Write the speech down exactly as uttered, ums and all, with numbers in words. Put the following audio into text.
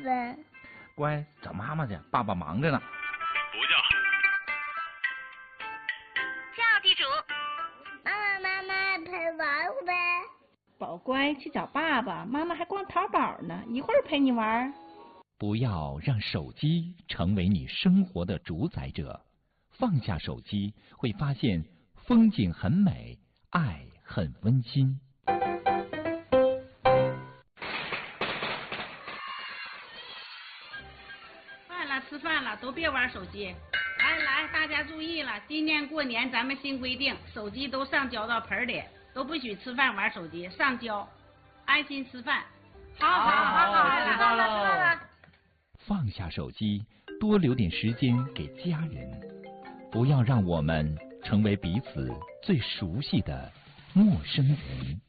呗。 乖，找妈妈去，爸爸忙着呢。 不叫。 叫地主。 妈妈，妈妈陪玩呗。 宝乖，去找爸爸，妈妈还逛淘宝呢，一会儿陪你玩。 不要让手机成为你生活的主宰者，放下手机，会发现风景很美，爱很温馨。 饭了，吃饭了，都别玩手机。来来，大家注意了，今年过年咱们新规定，手机都上交到盆里，都不许吃饭玩手机，上交，安心吃饭。 好好好好，知道了知道了。 放下手机，多留点时间给家人，不要让我们成为彼此最熟悉的陌生人。